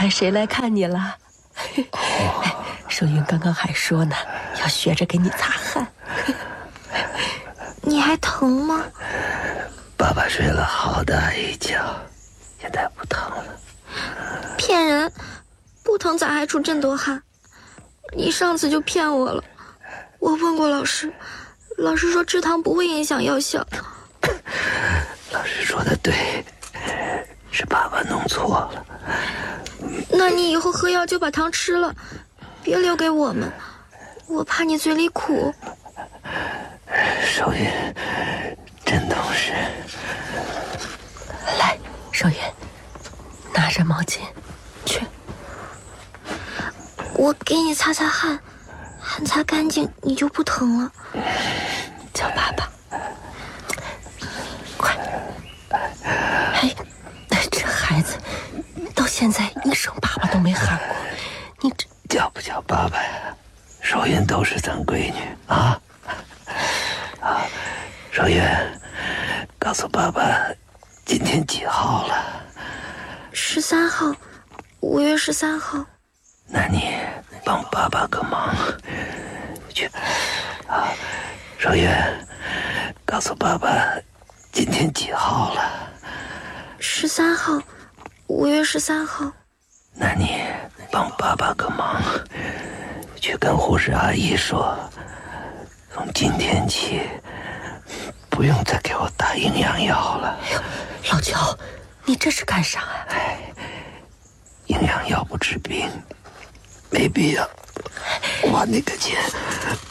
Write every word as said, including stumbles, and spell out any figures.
看谁来看你了。哎，寿云刚刚还说呢，要学着给你擦汗。 你还疼吗？ 爸爸睡了好大一觉，现在不疼了。 骗人，不疼咋还出这么多汗？你上次就骗我了。我问过老师，老师说吃糖不会影响药效。 老师说的对，是爸爸弄错了。 那你以后喝药就把糖吃了，别留给我们，我怕你嘴里苦。 寿云真懂事。 来，寿云，拿着毛巾去。 我给你擦擦汗，汗擦干净你就不疼了。 叫爸爸，快！哎，这孩子到现在一声爸爸都没喊过，你这叫不叫爸爸呀？寿云都是咱闺女啊！啊，寿云，告诉爸爸，今天几号了？ 十三号，五月十三号。 那你帮爸爸个忙，去啊！寿云，告诉爸爸，今天几号了？ 十三号，五月十三号。 那你帮爸爸个忙，去跟护士阿姨说，从今天起不用再给我打营养药了。 哎呦，老乔，你这是干啥啊？ 哎，营养药不治病，没必要花那个钱。